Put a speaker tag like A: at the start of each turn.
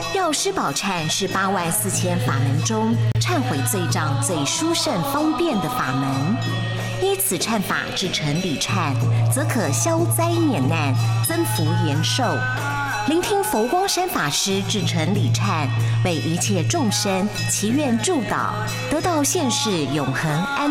A: 药师宝忏是84000法门中忏悔罪障最殊胜方便的法门。依此忏法至成礼忏，则可消灾免难，增福延寿。聆听佛光山法师至诚礼忏，为一切众生祈愿助导，得到现世永恒安